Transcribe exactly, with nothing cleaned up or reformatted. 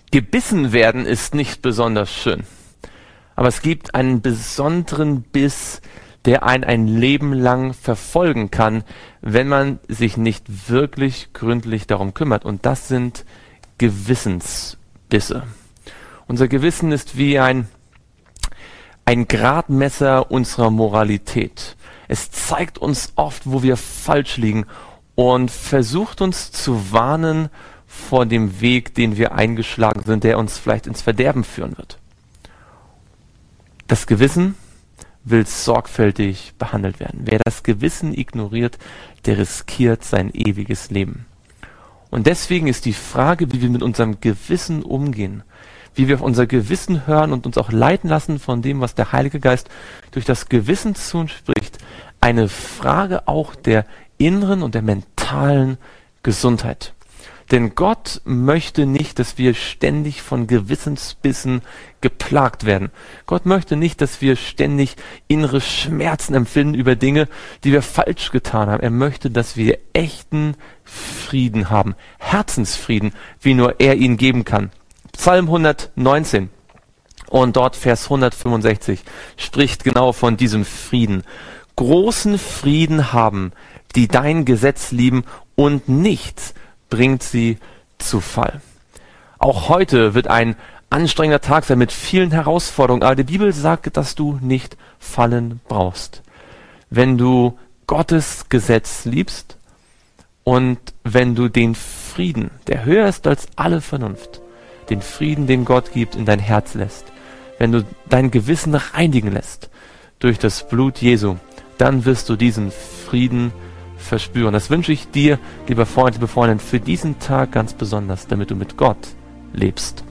Gebissen werden ist nicht besonders schön. Aber es gibt einen besonderen Biss, der einen ein Leben lang verfolgen kann, wenn man sich nicht wirklich gründlich darum kümmert. Und das sind Gewissensbisse. Unser Gewissen ist wie ein, ein Gradmesser unserer Moralität. Es zeigt uns oft, wo wir falsch liegen und versucht uns zu warnen vor dem Weg, den wir eingeschlagen sind, der uns vielleicht ins Verderben führen wird. Das Gewissen will sorgfältig behandelt werden. Wer das Gewissen ignoriert, der riskiert sein ewiges Leben. Und deswegen ist die Frage, wie wir mit unserem Gewissen umgehen, wie wir auf unser Gewissen hören und uns auch leiten lassen von dem, was der Heilige Geist durch das Gewissen zu uns spricht, eine Frage auch der inneren und der mentalen Gesundheit. Denn Gott möchte nicht, dass wir ständig von Gewissensbissen geplagt werden. Gott möchte nicht, dass wir ständig innere Schmerzen empfinden über Dinge, die wir falsch getan haben. Er möchte, dass wir echten Frieden haben, Herzensfrieden, wie nur er ihn geben kann. Psalm hundertneunzehn und dort Vers hundertfünfundsechzig spricht genau von diesem Frieden. Großen Frieden haben, die dein Gesetz lieben, und nichts bringt sie zu Fall. Auch heute wird ein anstrengender Tag sein mit vielen Herausforderungen, aber die Bibel sagt, dass du nicht fallen brauchst. Wenn du Gottes Gesetz liebst und wenn du den Frieden, der höher ist als alle Vernunft, den Frieden, den Gott gibt, in dein Herz lässt, wenn du dein Gewissen reinigen lässt durch das Blut Jesu, dann wirst du diesen Frieden verspüren. Das wünsche ich dir, lieber Freund, liebe Freundin, für diesen Tag ganz besonders, damit du mit Gott lebst.